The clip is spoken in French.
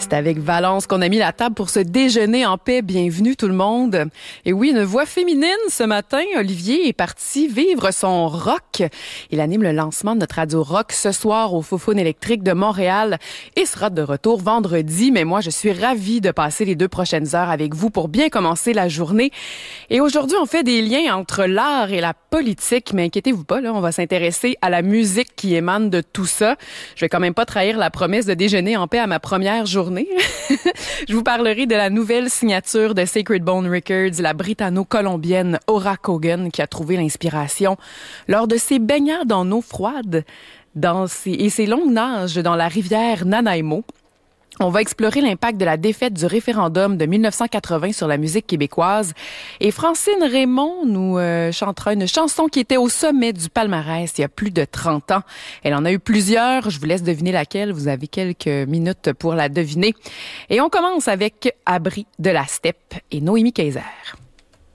C'est avec Valence qu'on a mis la table pour ce déjeuner en paix. Bienvenue tout le monde. Et oui, une voix féminine ce matin. Olivier est parti vivre son rock. Il anime le lancement de notre radio rock ce soir au Faux-Faune électrique de Montréal et sera de retour vendredi. Mais moi, je suis ravie de passer les 2 prochaines heures avec vous pour bien commencer la journée. Et aujourd'hui, on fait des liens entre l'art et la politique. Mais inquiétez-vous pas, là, on va s'intéresser à la musique qui émane de tout ça. Je vais quand même pas trahir la promesse de déjeuner en paix à ma première journée. Je vous parlerai de la nouvelle signature de Sacred Bone Records, la britanno-colombienne Aura Cogan, qui a trouvé l'inspiration lors de ses baignades en eau froide et ses longues nages dans la rivière Nanaimo. On va explorer l'impact de la défaite du référendum de 1980 sur la musique québécoise. Et Francine Raymond nous chantera une chanson qui était au sommet du palmarès il y a plus de 30 ans. Elle en a eu plusieurs. Je vous laisse deviner laquelle. Vous avez quelques minutes pour la deviner. Et on commence avec Abri de la Steppe et Noémie Kayser.